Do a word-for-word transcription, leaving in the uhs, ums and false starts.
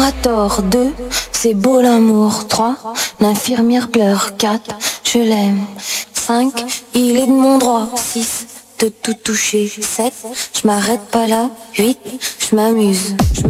a tort. Deux, c'est beau l'amour. Trois, l'infirmière pleure. Quatre, je l'aime. Cinq, il est de mon droit. Six, de tout toucher. Sept, je m'arrête pas là. Huit, je m'amuse.